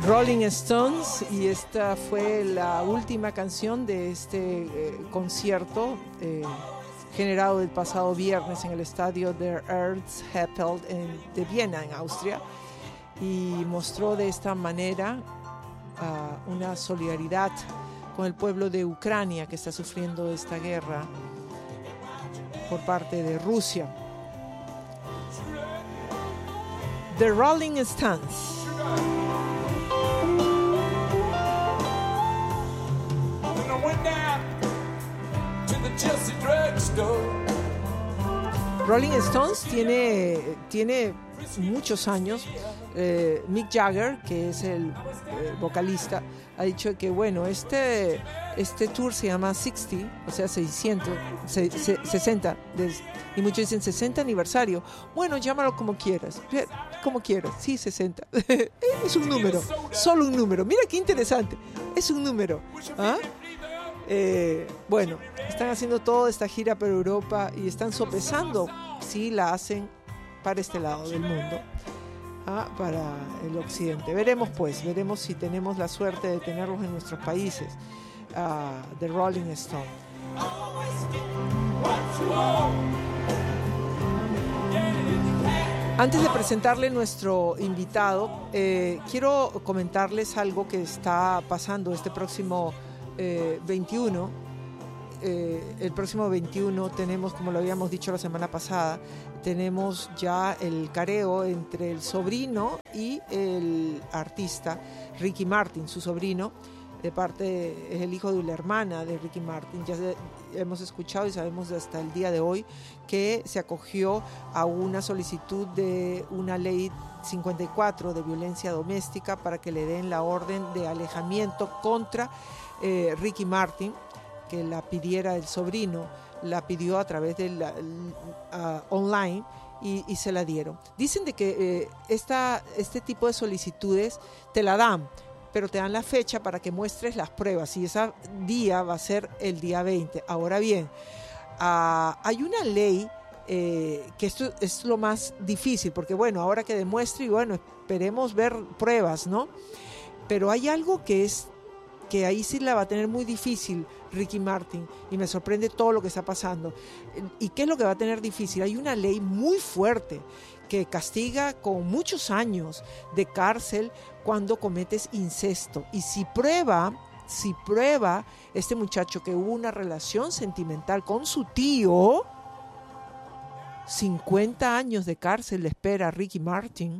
Rolling Stones, y esta fue la última canción de este concierto generado el pasado viernes en el estadio Der Erzhebel de Viena, en Austria, y mostró de esta manera una solidaridad con el pueblo de Ucrania que está sufriendo esta guerra por parte de Rusia. The Rolling Stones. Rolling Stones tiene muchos años. Mick Jagger, que es el vocalista, ha dicho que bueno, este tour se llama 60, o sea 60, y muchos dicen 60 aniversario. Bueno, llámalo como quieras, sí, 60. Es un número, solo un número. Mira qué interesante, es un número. Bueno, están haciendo toda esta gira por Europa y están sopesando si la hacen para este lado del mundo, para el occidente. Veremos si tenemos la suerte de tenerlos en nuestros países. The Rolling Stone. Antes de presentarle nuestro invitado, quiero comentarles algo que está pasando este próximo 21. El próximo 21 tenemos, como lo habíamos dicho la semana pasada, tenemos ya el careo entre el sobrino y el artista Ricky Martin. Su sobrino es el hijo de la hermana de Ricky Martin. Ya hemos escuchado y sabemos hasta el día de hoy que se acogió a una solicitud de una ley 54 de violencia doméstica para que le den la orden de alejamiento contra Ricky Martin, que la pidiera el sobrino, la pidió a través de online y se la dieron. Dicen de que este tipo de solicitudes te la dan, pero te dan la fecha para que muestres las pruebas, y ese día va a ser el día 20. Ahora bien, hay una ley que esto es lo más difícil, porque bueno, ahora que demuestre, y bueno, esperemos ver pruebas, ¿no? Pero hay algo que ahí sí la va a tener muy difícil Ricky Martin, y me sorprende todo lo que está pasando. ¿Y qué es lo que va a tener difícil? Hay una ley muy fuerte que castiga con muchos años de cárcel cuando cometes incesto. Y si prueba este muchacho que hubo una relación sentimental con su tío, 50 años de cárcel le espera a Ricky Martin.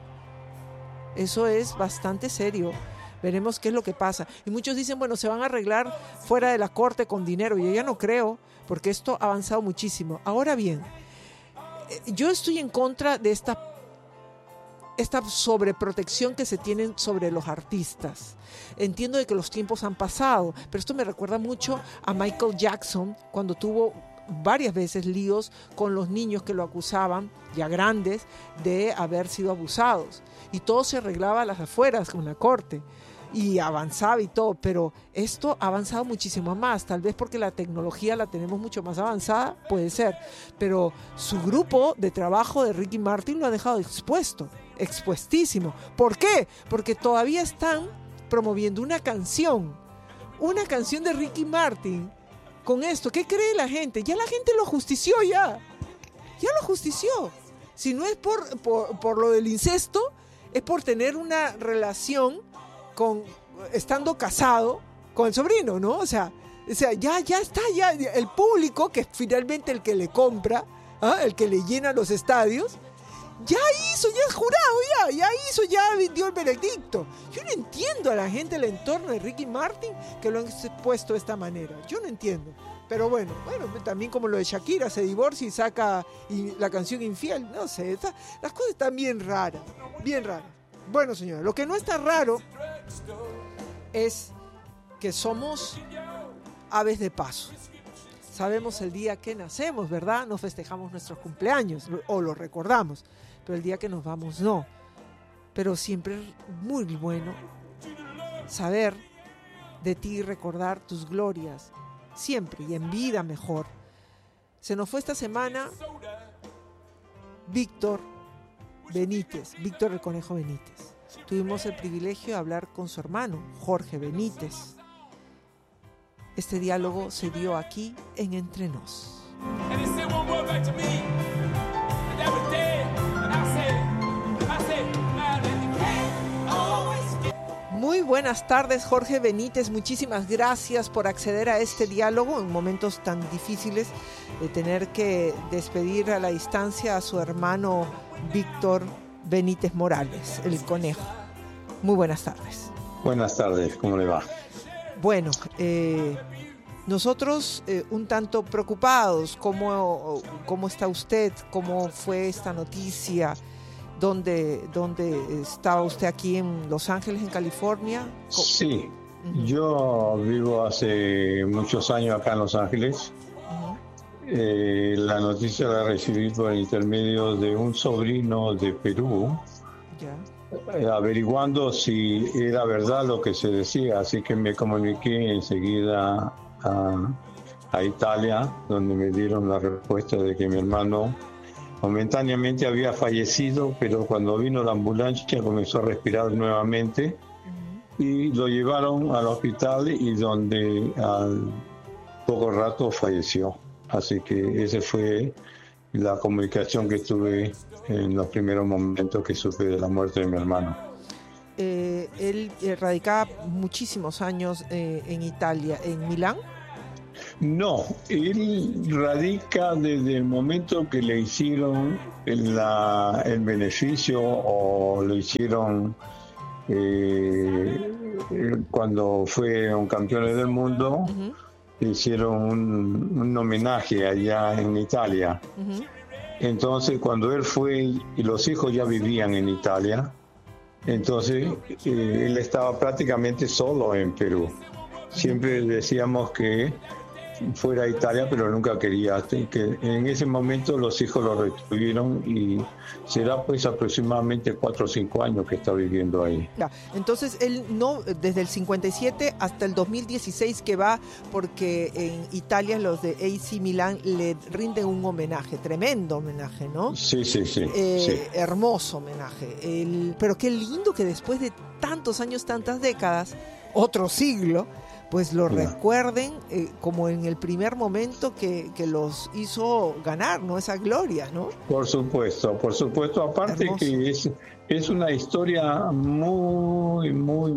Eso es bastante serio. Veremos qué es lo que pasa. Y muchos dicen, bueno, se van a arreglar fuera de la corte con dinero. Yo ya no creo, porque esto ha avanzado muchísimo. Ahora bien, yo estoy en contra de esta sobreprotección que se tienen sobre los artistas. Entiendo de que los tiempos han pasado, pero esto me recuerda mucho a Michael Jackson, cuando tuvo varias veces líos con los niños que lo acusaban, ya grandes, de haber sido abusados. Y todo se arreglaba a las afueras con la corte. Y avanzaba y todo, pero esto ha avanzado muchísimo más, tal vez porque la tecnología la tenemos mucho más avanzada, puede ser, pero su grupo de trabajo de Ricky Martin lo ha dejado expuestísimo. ¿Por qué? Porque todavía están promoviendo una canción de Ricky Martin con esto. ¿Qué cree la gente? Ya la gente lo justició ya lo justició. Si no es por lo del incesto, es por tener una relación estando casado con el sobrino, ¿no? O sea, ya está, ya el público, que es finalmente el que le compra, el que le llena los estadios, ya es jurado, ya dio el veredicto. Yo no entiendo a la gente del entorno de Ricky Martin que lo han expuesto de esta manera. Yo no entiendo. Pero bueno, también como lo de Shakira, se divorcia y saca la canción Infiel. No sé, las cosas están bien raras. Bueno, señora, lo que no está raro es que somos aves de paso. Sabemos el día que nacemos, ¿verdad? Nos festejamos nuestros cumpleaños o lo recordamos, pero el día que nos vamos no. Pero siempre es muy bueno saber de ti y recordar tus glorias, siempre y en vida mejor. Se nos fue esta semana Víctor el Conejo Benítez. tuvimos el privilegio de hablar con su hermano, Jorge Benítez. Este diálogo se dio aquí en Entre Nos. Muy buenas tardes, Jorge Benítez. Muchísimas gracias por acceder a este diálogo en momentos tan difíciles de tener que despedir a la distancia a su hermano Víctor Benítez Morales, el Conejo. Muy buenas tardes. Buenas tardes, ¿cómo le va? Bueno, nosotros un tanto preocupados. ¿Cómo está usted? ¿Cómo fue esta noticia? ¿Dónde estaba usted aquí en Los Ángeles, en California? Sí, yo vivo hace muchos años acá en Los Ángeles. La noticia la recibí por el intermedio de un sobrino de Perú, averiguando si era verdad lo que se decía, así que me comuniqué enseguida a Italia, donde me dieron la respuesta de que mi hermano momentáneamente había fallecido, pero cuando vino la ambulancia comenzó a respirar nuevamente y lo llevaron al hospital y donde al poco rato falleció. Así que esa fue la comunicación que tuve en los primeros momentos que supe de la muerte de mi hermano. Él radicaba muchísimos años en Italia, en Milán. No, él radica desde el momento que le hicieron el beneficio o le hicieron cuando fue un campeón del mundo, le hicieron un homenaje allá en Italia. Entonces cuando él fue y los hijos ya vivían en Italia, entonces él estaba prácticamente solo en Perú. Siempre decíamos que fuera a Italia, pero nunca quería, que en ese momento los hijos lo retuvieron y será pues aproximadamente 4 o 5 años que está viviendo ahí. Entonces él no, desde el 57 hasta el 2016 que va, porque en Italia los de AC Milán le rinden un homenaje, tremendo homenaje, ¿no? Sí. Hermoso homenaje. Pero qué lindo que después de tantos años, tantas décadas, otro siglo, pues lo recuerden como en el primer momento que los hizo ganar, ¿no? Esa gloria, ¿no? Por supuesto. Aparte hermoso. Que es una historia muy...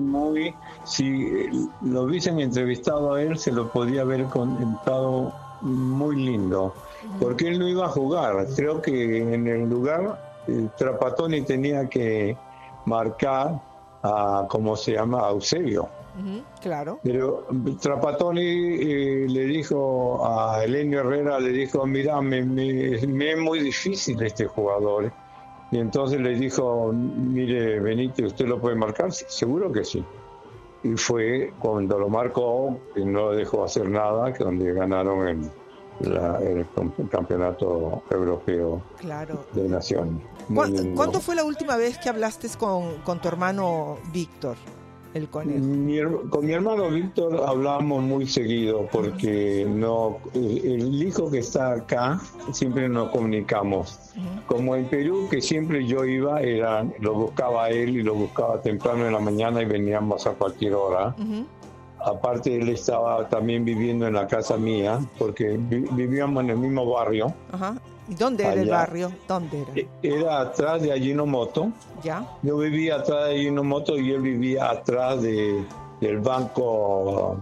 Si lo hubiesen entrevistado a él, se lo podía haber contado muy lindo. Porque él no iba a jugar. Creo que en el lugar, Trapattoni tenía que marcar a, ¿cómo se llama?, a Eusebio. Claro. Pero Trapattoni le dijo a Helenio Herrera, le dijo, mira, me es muy difícil este jugador. Y entonces le dijo, mire, Benítez, ¿usted lo puede marcar? Sí, seguro que sí. Y fue cuando lo marcó, y no dejó hacer nada, que donde ganaron el campeonato europeo de naciones. ¿Cuándo fue la última vez que hablaste con tu hermano Víctor? El Conejo. Con mi hermano Víctor hablamos muy seguido porque el hijo que está acá siempre nos comunicamos. Como en Perú, que siempre yo iba, lo buscaba a él y lo buscaba temprano en la mañana y veníamos a cualquier hora. Aparte él estaba también viviendo en la casa mía porque vivíamos en el mismo barrio. ¿Y dónde era el barrio? ¿Dónde era? Era atrás de Ajinomoto. ¿Ya? Yo vivía atrás de Ajinomoto y él vivía atrás del banco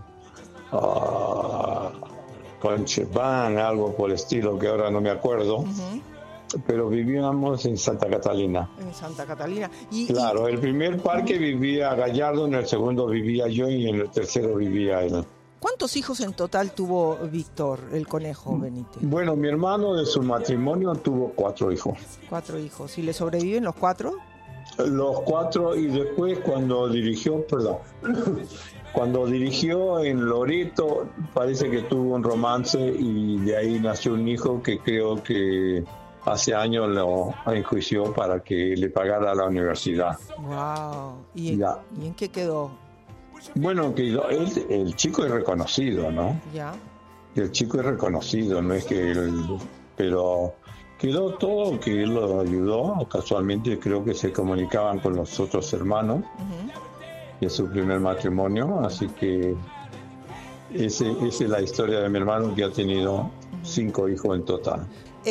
Concheban, algo por el estilo, que ahora no me acuerdo. Pero vivíamos en Santa Catalina. En Santa Catalina. Claro, el primer parque vivía Gallardo, en el segundo vivía yo y en el tercero vivía él. ¿Cuántos hijos en total tuvo Víctor, el Conejo Benítez? Bueno, mi hermano de su matrimonio tuvo 4 hijos. 4 hijos. ¿Y le sobreviven los 4? Los 4, y después cuando dirigió en Loreto, parece que tuvo un romance y de ahí nació un hijo que creo que hace años lo enjuició para que le pagara la universidad. Wow. ¿Y en qué quedó? Bueno, que el chico es reconocido, ¿no? Ya. El chico es reconocido, no es que pero quedó todo que él lo ayudó. Casualmente creo que se comunicaban con los otros hermanos de su primer matrimonio, así que esa es la historia de mi hermano, que ha tenido 5 hijos en total.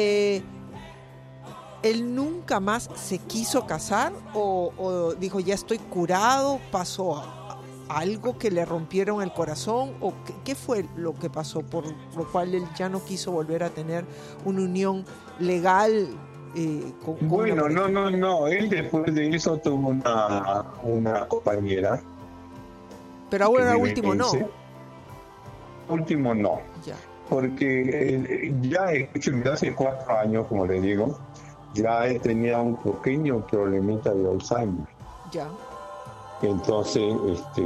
¿Él nunca más se quiso casar o dijo ya estoy curado, pasó algo que le rompieron el corazón o qué fue lo que pasó por lo cual él ya no quiso volver a tener una unión legal? Bueno, no, él después de eso tuvo una compañera. Pero ahora último no. Último no. Ya. Porque ya hace 4 años, como le digo, ya él tenía un pequeño problemita de Alzheimer. Ya. Entonces,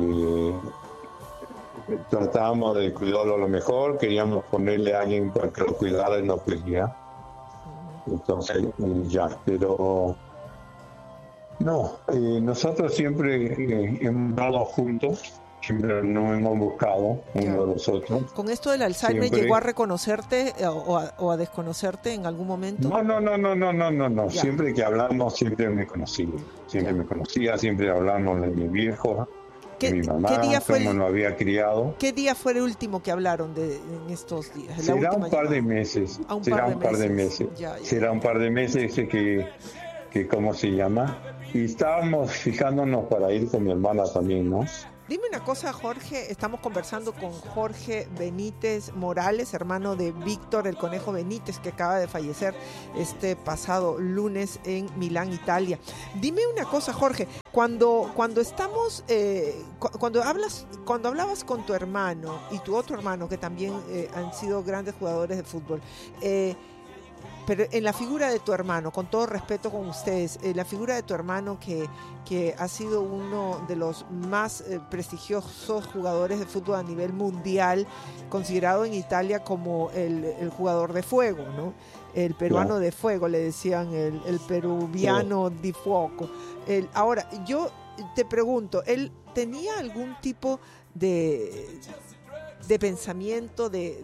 tratábamos de cuidarlo lo mejor, queríamos ponerle a alguien para que lo cuidara y no quería. Entonces, ya, pero no, nosotros siempre hemos dado juntos, siempre nos hemos buscado uno de los otros. ¿Con esto del Alzheimer Siempre. llegó a reconocerte o a desconocerte en algún momento? No. Siempre que hablamos, siempre me conocía. Siempre hablamos de mi viejo, de mi mamá, cómo nos había criado. ¿Qué día fue el último que hablaron en estos días? Será un par de meses. Será un par de meses. Será un par de meses que ¿cómo se llama? Y estábamos fijándonos para ir con mi hermana también, ¿no? Dime una cosa, Jorge, estamos conversando con Jorge Benítez Morales, hermano de Víctor el Conejo Benítez, que acaba de fallecer este pasado lunes en Milán, Italia. Dime una cosa, Jorge, cuando hablabas con tu hermano y tu otro hermano, que también han sido grandes jugadores de fútbol, pero en la figura de tu hermano, con todo respeto con ustedes, la figura de tu hermano que ha sido uno de los más prestigiosos jugadores de fútbol a nivel mundial, considerado en Italia como el jugador de fuego, ¿no? El peruano de fuego, le decían, el peruviano di fuoco. Ahora, yo te pregunto, ¿él tenía algún tipo de pensamiento, de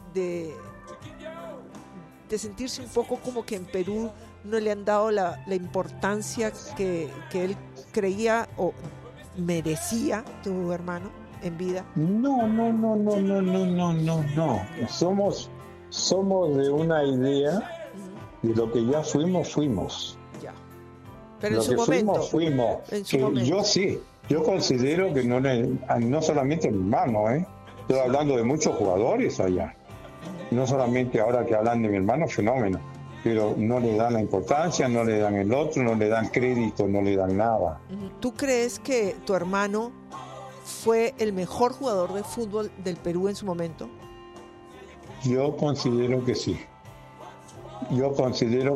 sentirse un poco como que en Perú no le han dado la importancia que él creía o merecía, tu hermano, en vida? No. Somos de una idea de lo que ya fuimos. Ya. Pero en su momento. Fuimos. Yo considero que no solamente mi hermano, estoy hablando de muchos jugadores allá. No solamente ahora que hablan de mi hermano, fenómeno, pero no le dan la importancia, no le dan el otro, no le dan crédito, no le dan nada. ¿Tú crees que tu hermano fue el mejor jugador de fútbol del Perú en su momento? Yo considero que sí. Y yo considero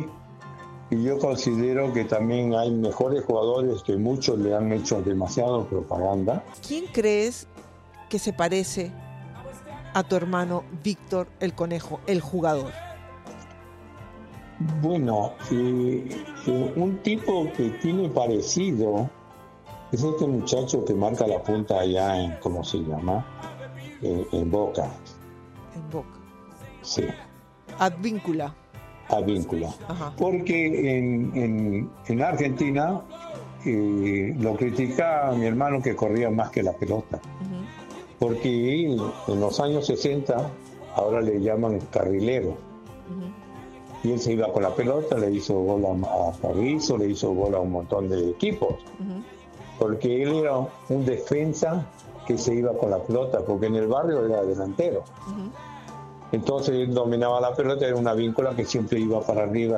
que también hay mejores jugadores que muchos le han hecho demasiado propaganda. ¿Quién crees que se parece a tu hermano Víctor el Conejo, el jugador? Bueno, un tipo que tiene parecido es este muchacho que marca la punta allá en, ¿cómo se llama? En Boca. En Boca. Sí. Advíncula. Ajá. Porque en Argentina lo criticaba a mi hermano que corría más que la pelota. Porque él, en los años 60, ahora le llaman carrilero. Y él se iba con la pelota, le hizo gol a París, le hizo gol a un montón de equipos. Porque él era un defensa que se iba con la pelota, porque en el barrio era delantero. Entonces él dominaba la pelota, era una víncula que siempre iba para arriba.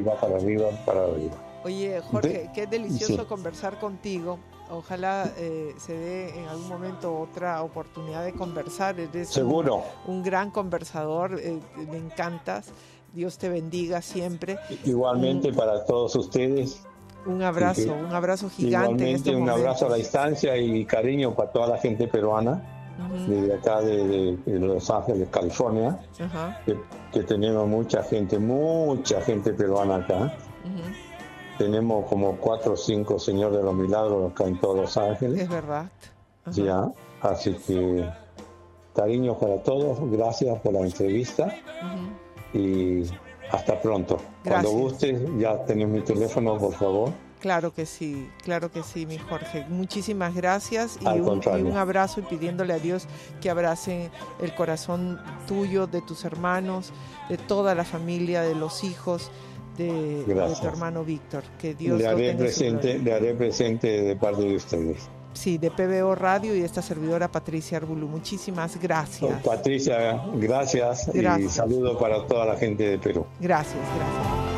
Oye, Jorge, qué delicioso conversar contigo. Ojalá se dé en algún momento otra oportunidad de conversar. Eres seguro un gran conversador, me encantas. Dios te bendiga siempre. Igualmente para todos ustedes. Un abrazo gigante. Igualmente en este un abrazo a la distancia y cariño para toda la gente peruana, desde acá de Los Ángeles, California, que tenemos mucha gente peruana acá. Tenemos como 4 o 5 señores de los milagros acá en todos Los Ángeles. Es verdad. Ya, así que cariño para todos, gracias por la entrevista y Hasta pronto. Gracias. Cuando gustes, ya tenés mi teléfono, por favor. Claro que sí, mi Jorge. Muchísimas gracias y Al un contrario. abrazo, y pidiéndole a Dios que abrace el corazón tuyo, de tus hermanos, de toda la familia, de los hijos de tu hermano Víctor. Que Dios le lo haré tenga en su gloria. le haré presente de parte de ustedes. Sí, de PBO Radio y esta servidora Patricia Arbulú. Muchísimas gracias. Patricia, gracias. Y saludo para toda la gente de Perú. Gracias.